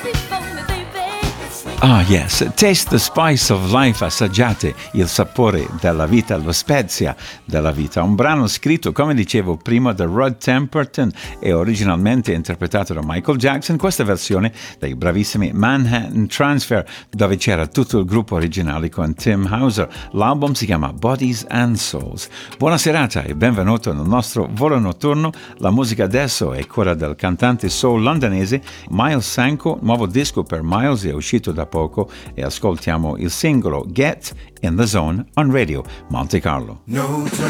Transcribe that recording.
Ah, yes, taste the spice of life, assaggiate il sapore della vita, lo spezia della vita. Un brano scritto, come dicevo prima, da Rod Temperton e originalmente interpretato da Michael Jackson. Questa versione dei bravissimi Manhattan Transfer, dove c'era tutto il gruppo originale con Tim Hauser. L'album si chiama Bodies and Souls. Buona serata e benvenuto nel nostro volo notturno. La musica adesso è quella del cantante soul londonese Miles Sanko. Nuovo disco per Miles è uscito da poco e ascoltiamo il singolo Get in the Zone on Radio Monte Carlo. No turning